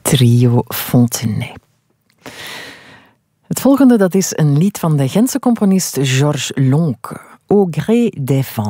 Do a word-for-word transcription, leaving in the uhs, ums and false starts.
Trio Fontenay. Het volgende dat is een lied van de Gentse componist Georges Lonque, Au gré des vents.